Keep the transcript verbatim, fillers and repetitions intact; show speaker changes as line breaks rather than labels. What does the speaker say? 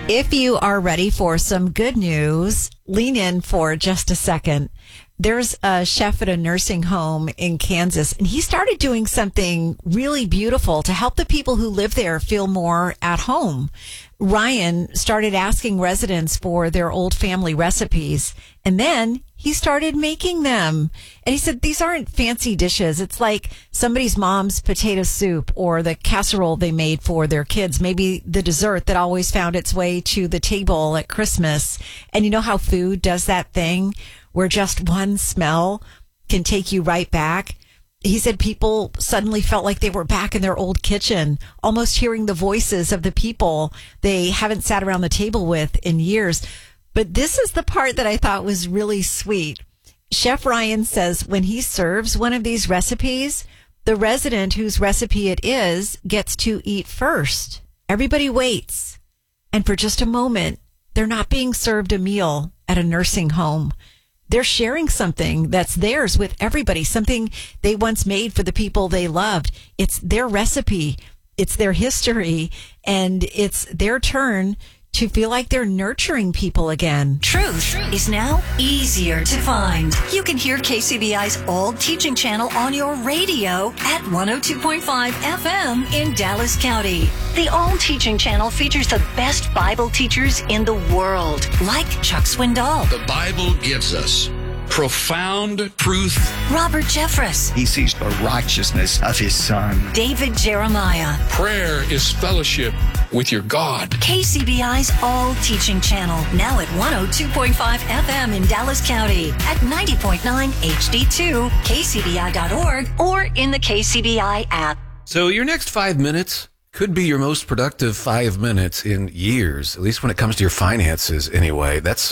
If you are ready for some good news, lean in for just a second. There's a chef at a nursing home in Kansas, and he started doing something really beautiful to help the people who live there feel more at home. Ryan started asking residents for their old family recipes, and then he started making them. And he said, these aren't fancy dishes. It's like somebody's mom's potato soup or the casserole they made for their kids, maybe the dessert that always found its way to the table at Christmas. And you know how food does that thing where just one smell can take you right back? He said people suddenly felt like they were back in their old kitchen, almost hearing the voices of the people they haven't sat around the table with in years. But this is the part that I thought was really sweet. Chef Ryan says when he serves one of these recipes, the resident whose recipe it is gets to eat first. Everybody waits. And for just a moment, they're not being served a meal at a nursing home. They're sharing something that's theirs with everybody, something they once made for the people they loved. It's their recipe. It's their history. And it's their turn to feel like they're nurturing people again.
Truth is now easier to find. You can hear K C B I's All Teaching Channel on your radio at one oh two point five F M in Dallas County. The All Teaching Channel features the best Bible teachers in the world, like Chuck Swindoll.
The Bible gives us profound truth.
Robert Jeffress.
He sees the righteousness of his son.
David Jeremiah.
Prayer is fellowship with your God.
K C B I's All Teaching Channel, now at one oh two point five F M in Dallas County, at ninety point nine H D two, K C B I dot org, or in the K C B I app.
So your next five minutes could be your most productive five minutes in years, at least when it comes to your finances anyway. That's